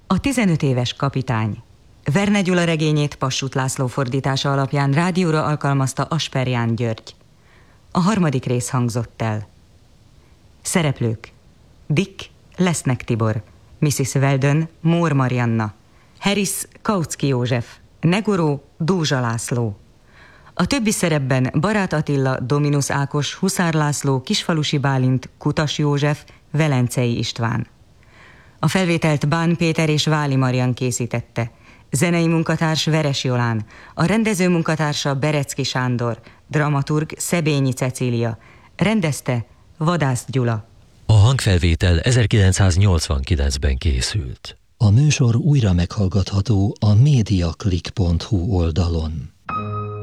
A 15 éves kapitány. Verne Gyula regényét Passut László fordítása alapján rádióra alkalmazta Asperján György. A 3. rész hangzott el. Szereplők: Dick, Lesznek Tibor, Mrs. Weldon, Mór Marianna, Harris, Kautsky József, Negoró, Dózsa László. A többi szerepben Barát Attila, Dominus Ákos, Huszár László, Kisfalusi Bálint, Kutas József, Velencei István. A felvételt Bán Péter és Váli Marian készítette. Zenei munkatárs Veres Jolán, a rendező munkatársa Berecki Sándor, dramaturg Szebényi Cecília, rendezte Vadász Gyula. A hangfelvétel 1989-ben készült. A műsor újra meghallgatható a mediaclick.hu oldalon.